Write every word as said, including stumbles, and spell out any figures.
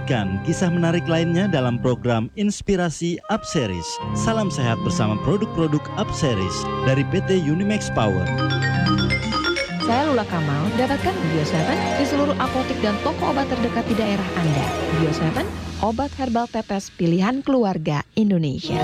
Saksikan kisah menarik lainnya dalam program Inspirasi Upseries. Salam sehat bersama produk-produk Upseries dari P T Unimax Power. Saya Lula Kamal, dapatkan Bio tujuh di seluruh apotek dan toko obat terdekat di daerah Anda. Bio tujuh, obat herbal tetes pilihan keluarga Indonesia.